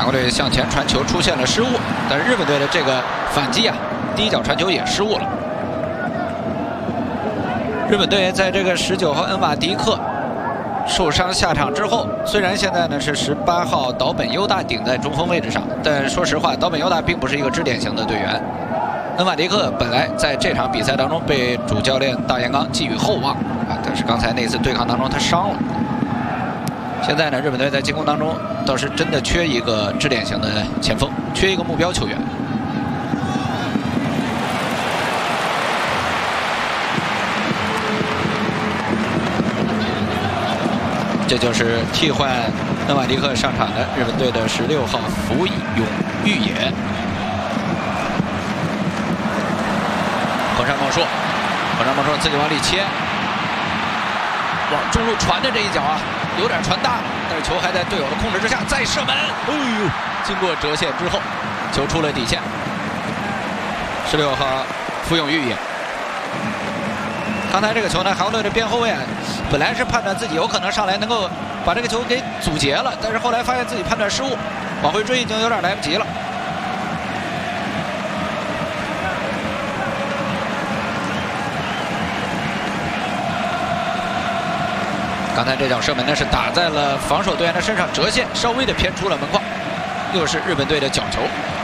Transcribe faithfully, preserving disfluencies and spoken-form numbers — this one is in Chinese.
国队向前传球出现了失误，但是日本队的这个反击啊，第一脚传球也失误了。日本队在这个十九号恩瓦迪克受伤下场之后，虽然现在呢是十八号岛本优大顶在中锋位置上，但说实话，岛本优大并不是一个支点型的队员。恩瓦迪克本来在这场比赛当中被主教练大岩刚寄予厚望啊，但是刚才那次对抗当中他伤了。现在呢，日本队在进攻当中倒是真的缺一个支点型的前锋，缺一个目标球员。这就是替换恩瓦迪克上场的日本队的十六号福永裕也。横山梦硕，横山梦硕自己往里切，往中路传的这一脚啊，有点传大了，但是球还在队友的控制之下，再射门，哎呦，经过折线之后，球出了底线。十六号福永裕也。刚才这个球呢，韩国队的边后卫啊，本来是判断自己有可能上来能够把这个球给阻截了，但是后来发现自己判断失误，往回追已经有点来不及了。刚才这脚射门呢是打在了防守队员的身上，折线稍微的偏出了门框，又是日本队的角球。